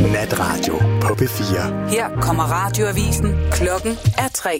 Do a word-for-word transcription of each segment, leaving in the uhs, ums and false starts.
Natradio på P fire. Her kommer radioavisen. Klokken er tre.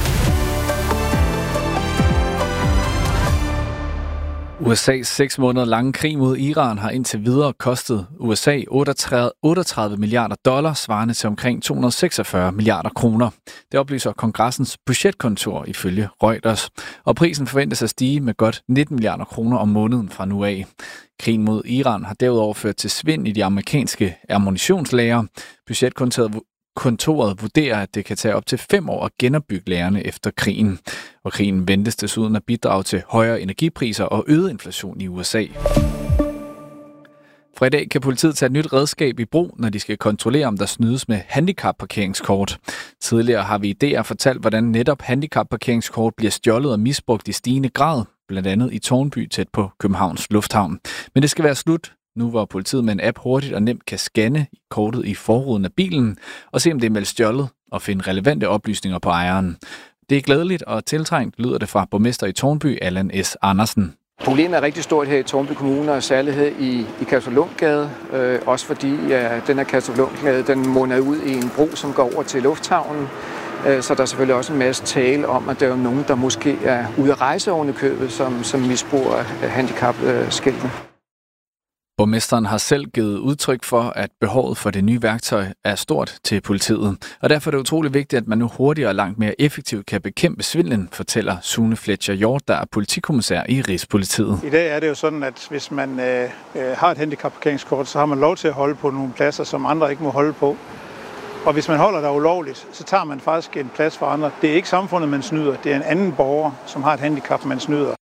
U S A's seks måneder lange krig mod Iran har indtil videre kostet U S A otteogtredive milliarder dollar, svarende til omkring to hundrede og seksogfyrre milliarder kroner. Det oplyser kongressens budgetkontor ifølge Reuters. Og prisen forventes at stige med godt nitten milliarder kroner om måneden fra nu af. Krigen mod Iran har derudover ført til svind i de amerikanske ammunitionslager. Budgetkontoret Kontoret vurderer, at det kan tage op til fem år at genopbygge lagerne efter krigen. Og krigen ventes desuden at bidrage til højere energipriser og øget inflation i U S A. Fra i dag kan politiet tage et nyt redskab i brug, når de skal kontrollere, om der snydes med handicapparkeringskort. Tidligere har vi i D R fortalt, hvordan netop handicapparkeringskort bliver stjålet og misbrugt i stigende grad, blandt andet i Tårnby tæt på Københavns Lufthavn. Men det skal være slut nu, hvor politiet med en app hurtigt og nemt kan scanne kortet i forruden af bilen og se, om det er meldt stjålet og finde relevante oplysninger på ejeren. Det er glædeligt og tiltrængt, lyder det fra borgmester i Tårnby, Allan S. Andersen. Problemet er rigtig stort her i Tårnby Kommune, og særligt i, i Kastruplundgade. Øh, også fordi ja, den her Kastruplundgade, den munder ud i en bro, som går over til lufthavnen. Øh, så der er selvfølgelig også en masse tale om, at der er nogen, der måske er ude at rejse oven i købet, som, som misbruger handicapskiltene. Borgmesteren har selv givet udtryk for, at behovet for det nye værktøj er stort til politiet. Og derfor er det utrolig vigtigt, at man nu hurtigere og langt mere effektivt kan bekæmpe svindlen, fortæller Sune Fletcher Hjort, der er politikommissær i Rigspolitiet. I dag er det jo sådan, at hvis man øh, har et handicapparkeringskort, så har man lov til at holde på nogle pladser, som andre ikke må holde på. Og hvis man holder der ulovligt, så tager man faktisk en plads for andre. Det er ikke samfundet, man snyder. Det er en anden borger, som har et handicap, man snyder.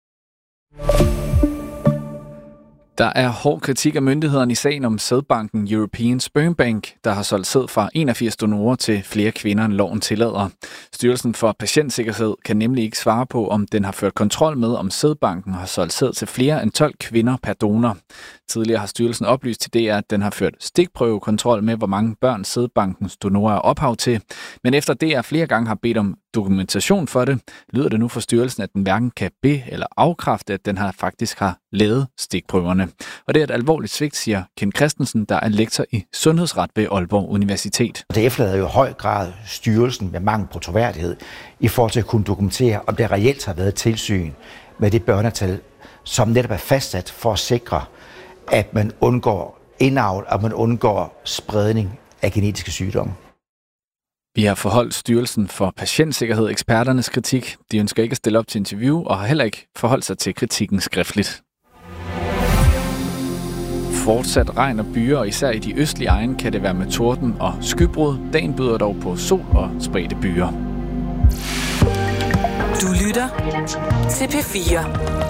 Der er hård kritik af myndighederne i sagen om sædbanken European Sperm Bank, der har solgt sæd fra enogfirs donorer til flere kvinder, end loven tillader. Styrelsen for Patientsikkerhed kan nemlig ikke svare på, om den har ført kontrol med, om sædbanken har solgt sæd til flere end tolv kvinder per donor. Tidligere har styrelsen oplyst til D R, at den har ført stikprøvekontrol med, hvor mange børn sædbankens donorer er ophav til. Men efter D R flere gange har bedt om dokumentation for det, lyder det nu fra styrelsen, at den hverken kan be- eller afkræfte, at den har faktisk har lavet stikprøverne. Og det er et alvorligt svigt, siger Ken Christensen, der er lektor i sundhedsret ved Aalborg Universitet. Det efterlader jo i høj grad styrelsen med mangel på troværdighed i forhold til at kunne dokumentere, om der reelt har været tilsyn med det børnetal, som netop er fastsat for at sikre, at man undgår indavl, og man undgår spredning af genetiske sygdomme. Vi har forholdt Styrelsen for Patientsikkerhed eksperternes kritik. De ønsker ikke at stille op til interview og har heller ikke forholdt sig til kritikken skriftligt. Fortsat regn og byer, og især i de østlige egne kan det være med torden og skybrud. Dagen byder dog på sol og spredte byer. Du lytter til P fire.